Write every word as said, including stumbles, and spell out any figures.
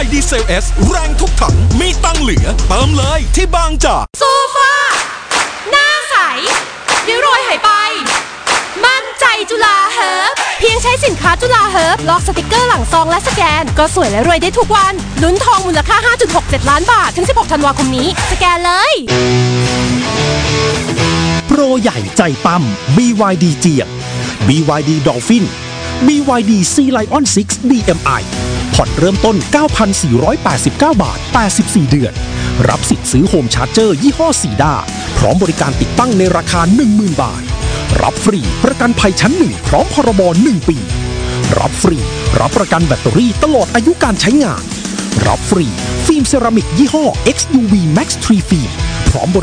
ดี เซล เอส แรงทุกถังมีตังเหลือเติมเลยที่บางจากโซฟาหน้าใสริ้วรอยหายไปมั่นใจจุฬาเฮิร์บเพียงใช้สินค้าจุฬาเฮิร์บลอกสติกเกอร์หลังซองและสแกนก็สวยและรวยได้ทุกวันลุ้นทองมูลค่า ห้าจุดหกเจ็ด ล้านบาทถึงสิบหกธันวาคมนี้สแกนเลยโปรใหญ่ใจปั๊ม บี วาย ดี เจียง บี วาย ดี Dolphin บี วาย ดี Sea Lion ซิกซ์ ดี เอ็ม ไอ ผ่อนเริ่มต้น เก้าพันสี่ร้อยแปดสิบเก้า บาทแปดสิบสี่เดือนรับสิทธิ์ซื้อโฮมชาร์เจอร์ยี่ห้อซีด้าพร้อมบริการติดตั้งในราคา หนึ่งหมื่น บาทรับฟรีประกันภัยชั้นหนึ่งพร้อมพรบหนึ่งปีรับฟรีรับประกันแบตเตอรี่ตลอดอายุการใช้งานรับฟรีฟิล์มเซรามิกยี่ห้อ เอ็กซ์ ยู วี Max ทรี ฟิล์มพร้อมบ